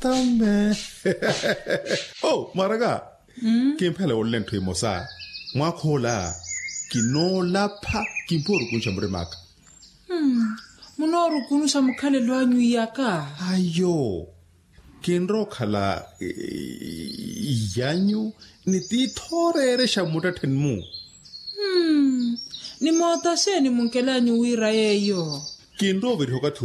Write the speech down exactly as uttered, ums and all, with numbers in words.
tame oh maraga ke mphela o lento imosa mwakhola kinola pha kimporo kunshambre maka hmm munoru kunusha mukhalelo wanyu yaka ayo kinro khala yanyu ni ti thorere shamuta thenmu hmm ni mota sheni munkelanyu wira yeyo kinro virhoka